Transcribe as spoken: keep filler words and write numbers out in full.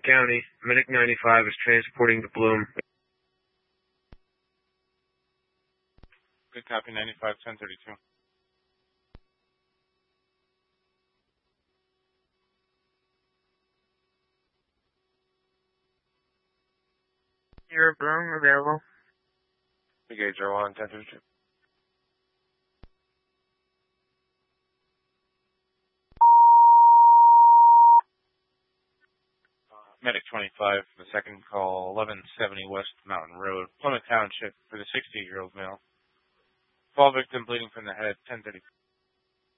County. Medic ninety-five is transporting to Bloom. Good copy, ninety-five, ten thirty-two. You're Bloom, available. Engage zero one, ten thirty-two. Medic twenty-five, the second call, eleven seventy West Mountain Road, Plymouth Township, for the sixty-eight-year-old male. Fall victim bleeding from the head, ten thirty.